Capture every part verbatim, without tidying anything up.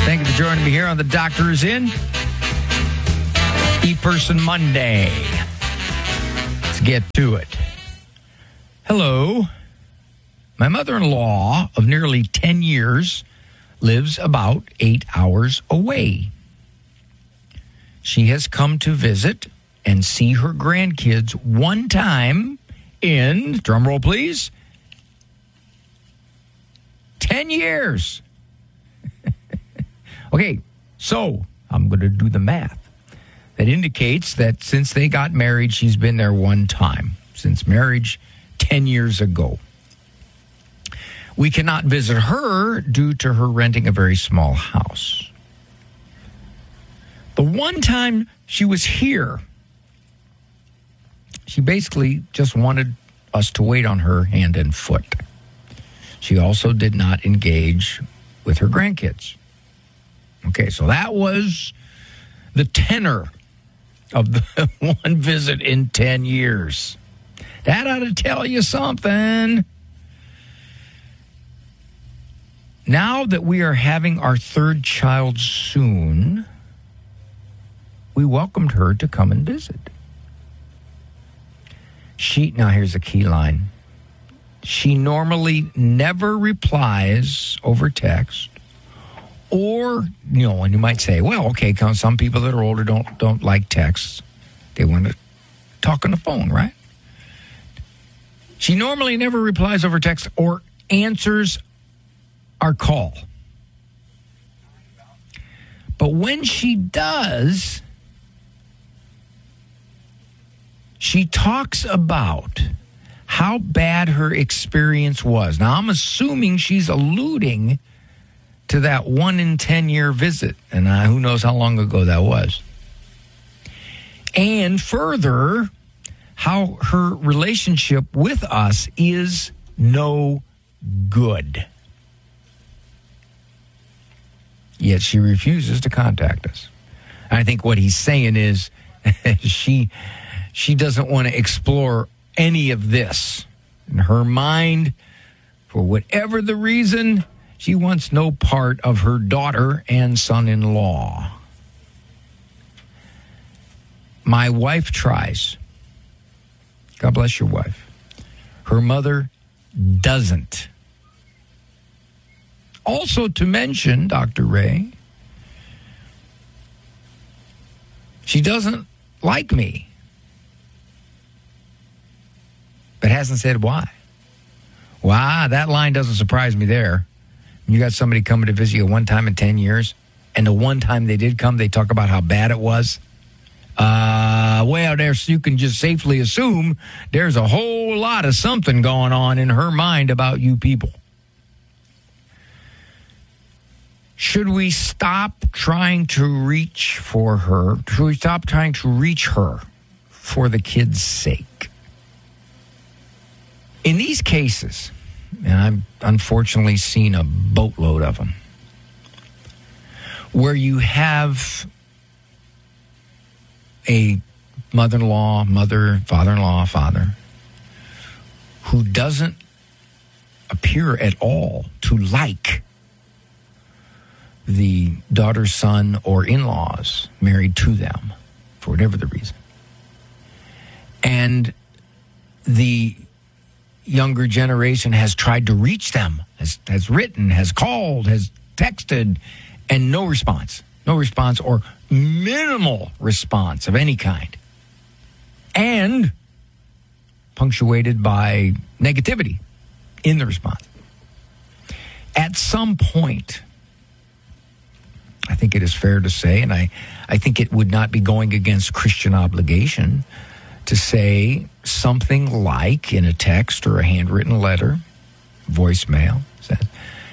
Thank you for joining me here on The Doctor Is In. E-Person Monday. Let's get to it. Hello. My mother-in-law of nearly ten years lives about eight hours away. She has come to visit and see her grandkids one time in, drumroll please, ten years. Okay, so I'm going to do the math. That indicates that since they got married, she's been there one time. Since marriage, ten years ago. We cannot visit her due to her renting a very small house. The one time she was here, she basically just wanted us to wait on her hand and foot. She also did not engage with her grandkids. Okay, so that was the tenor of the one visit in ten years. That ought to tell you something. Now that we are having our third child soon, we welcomed her to come and visit. She, now here's a key line. She normally never replies over text. Or, you know, and you might say, well, okay, some people that are older don't don't like texts. They want to talk on the phone, right? She normally never replies over text or answers our call. But when she does, she talks about how bad her experience was. Now, I'm assuming she's alluding to that one in ten year visit, and uh, who knows how long ago that was. And further, how her relationship with us is no good. Yet she refuses to contact us. I think what he's saying is she she doesn't want to explore any of this. In her mind, for whatever the reason, she wants no part of her daughter and son-in-law. My wife tries. God bless your wife. Her mother doesn't. Also to mention, Doctor Ray, she doesn't like me, but hasn't said why. Wow, that line doesn't surprise me there. You got somebody coming to visit you one time in ten years, and the one time they did come, they talk about how bad it was. Uh, well, there's, you can just safely assume there's a whole lot of something going on in her mind about you people. Should we stop trying to reach for her? Should we stop trying to reach her for the kids' sake? In these cases, and I've unfortunately seen a boatload of them, where you have a mother-in-law, mother, father-in-law, father, who doesn't appear at all to like the daughter, son, or in-laws married to them, for whatever the reason. And the younger generation has tried to reach them, has, has written, has called, has texted, and no response. No response or minimal response of any kind. And punctuated by negativity in the response. At some point, I think it is fair to say, and I, I think it would not be going against Christian obligation to say something like in a text or a handwritten letter, voicemail, said,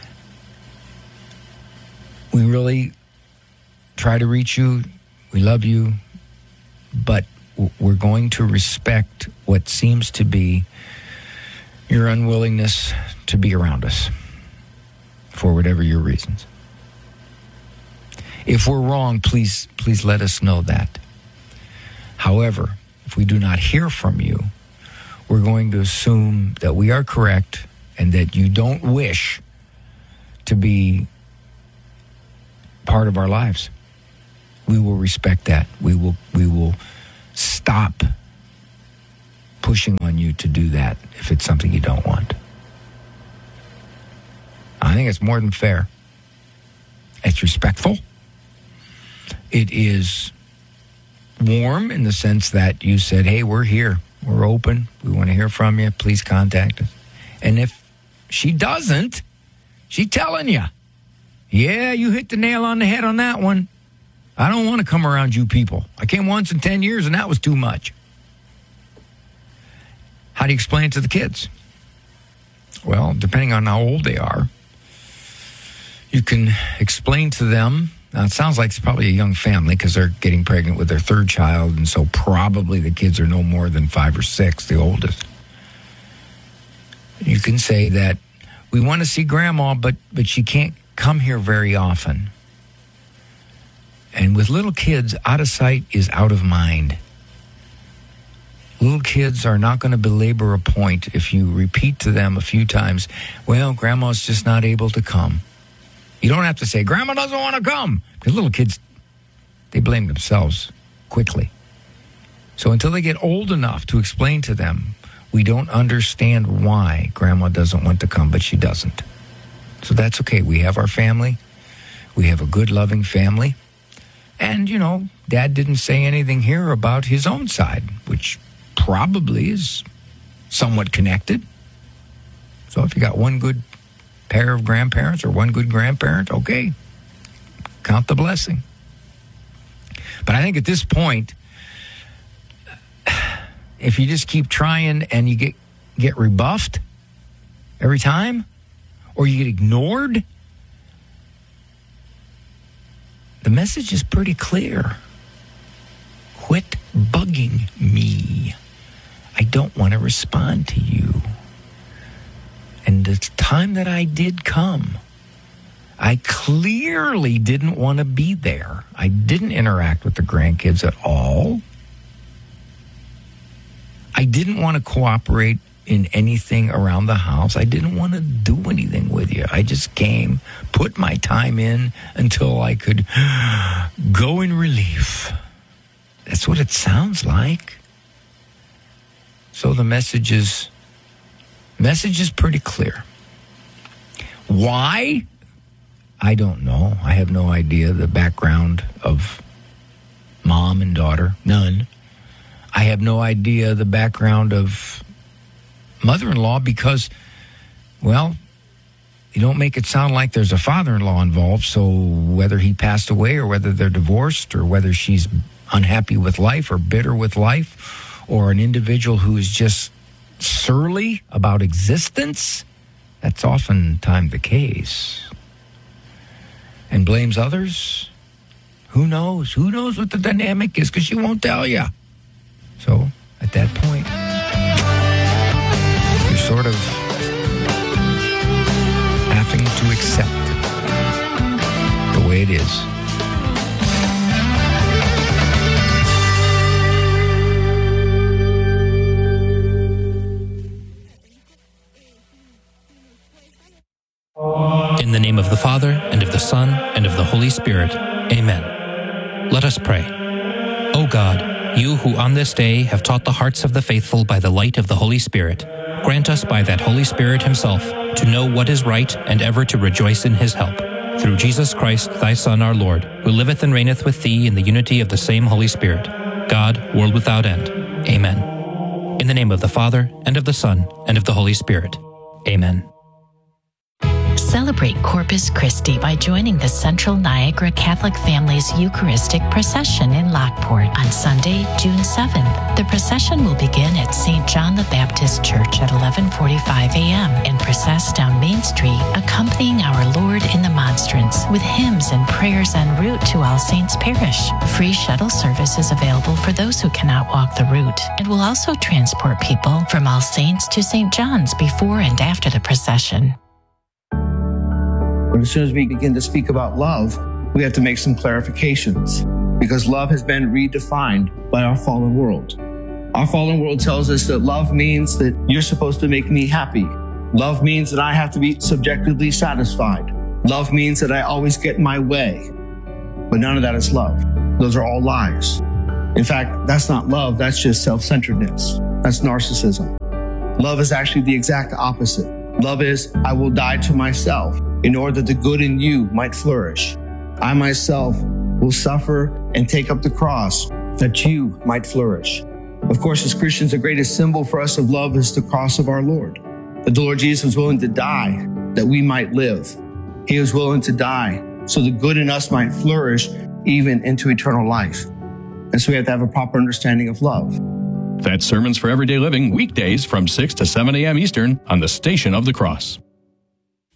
we really try to reach you, we love you, but we're going to respect what seems to be your unwillingness to be around us for whatever your reasons. If we're wrong, please, please let us know that. However, if we do not hear from you, we're going to assume that we are correct and that you don't wish to be part of our lives. We will respect that. We will we will stop pushing on you to do that if it's something you don't want. I think it's more than fair. It's respectful. It is warm in the sense that you said, hey, we're here. We're open. We want to hear from you. Please contact us. And if she doesn't, she's telling you, yeah, you hit the nail on the head on that one. I don't want to come around you people. I came once in ten years, and that was too much. How do you explain it to the kids? Well, depending on how old they are, you can explain to them. Now, it sounds like it's probably a young family because they're getting pregnant with their third child, and so probably the kids are no more than five or six, the oldest. You can say that we want to see Grandma, but but she can't come here very often. And with little kids, out of sight is out of mind. Little kids are not going to belabor a point if you repeat to them a few times, well, Grandma's just not able to come. You don't have to say, Grandma doesn't want to come. Because little kids, they blame themselves quickly. So until they get old enough to explain to them, we don't understand why Grandma doesn't want to come, but she doesn't. So that's okay. We have our family. We have a good, loving family. And, you know, Dad didn't say anything here about his own side, which probably is somewhat connected. So if you got one good pair of grandparents or one good grandparent, okay, count the blessing. But I think at this point, if you just keep trying and you get get rebuffed every time, or you get ignored, the message is pretty clear. Quit bugging me. I don't want to respond to you. And the time that I did come, I clearly didn't want to be there. I didn't interact with the grandkids at all. I didn't want to cooperate in anything around the house. I didn't want to do anything with you. I just came, put my time in until I could go in relief. That's what it sounds like. So the message is, message is pretty clear. Why? I don't know. I have no idea the background of mom and daughter. None. I have no idea the background of mother-in-law because, well, you don't make it sound like there's a father-in-law involved. So whether he passed away or whether they're divorced or whether she's unhappy with life or bitter with life or an individual who is just surly about existence, that's oftentimes the case. And blames others? Who knows? Who knows what the dynamic is because she won't tell you. So at that point, you're sort of having to accept the way it is. In the name of the Father, and of the Son, and of the Holy Spirit. Amen. Let us pray. O God, you who on this day have taught the hearts of the faithful by the light of the Holy Spirit, grant us by that Holy Spirit himself to know what is right and ever to rejoice in his help. Through Jesus Christ, thy Son, our Lord, who liveth and reigneth with thee in the unity of the same Holy Spirit, God, world without end. Amen. In the name of the Father, and of the Son, and of the Holy Spirit. Amen. Celebrate Corpus Christi by joining the Central Niagara Catholic Families Eucharistic Procession in Lockport on Sunday, June seventh. The procession will begin at Saint John the Baptist Church at eleven forty-five a.m. and process down Main Street, accompanying our Lord in the monstrance with hymns and prayers en route to All Saints Parish. Free shuttle service is available for those who cannot walk the route and will also transport people from All Saints to Saint John's before and after the procession. But as soon as we begin to speak about love, we have to make some clarifications because love has been redefined by our fallen world. Our fallen world tells us that love means that you're supposed to make me happy. Love means that I have to be subjectively satisfied. Love means that I always get my way. but none of that is love. Those are all lies. In fact, that's not love. That's just self-centeredness. That's narcissism. Love is actually the exact opposite. Love is, I will die to myself in order that the good in you might flourish. I myself will suffer and take up the cross that you might flourish. Of course, as Christians, the greatest symbol for us of love is the cross of our Lord. That the Lord Jesus was willing to die that we might live. He was willing to die so the good in us might flourish even into eternal life. And so we have to have a proper understanding of love. That's Sermons for Everyday Living, weekdays from six to seven a.m. Eastern on the Station of the Cross.